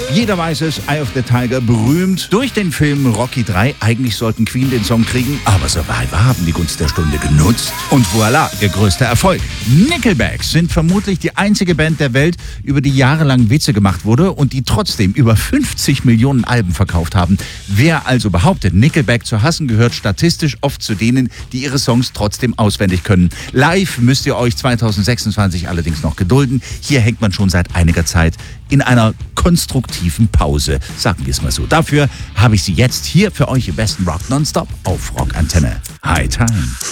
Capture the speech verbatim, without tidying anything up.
Jeder weiß es, Eye of the Tiger, berühmt durch den Film Rocky drei. Eigentlich sollten Queen den Song kriegen, aber Survivor haben die Gunst der Stunde genutzt. Und voilà, ihr größter Erfolg. Nickelback sind vermutlich die einzige Band der Welt, über die jahrelang Witze gemacht wurde und die trotzdem über fünfzig Millionen Alben verkauft haben. Wer also behauptet, Nickelback zu hassen, gehört statistisch oft zu denen, die ihre Songs trotzdem auswendig können. Live müsst ihr euch zweitausendsechsundzwanzig allerdings noch gedulden. Hier hängt man schon seit einiger Zeit in einer konstruktiven Pause, sagen wir es mal so. Dafür habe ich sie jetzt hier für euch im besten Rock Nonstop auf Rock Antenne. High Time.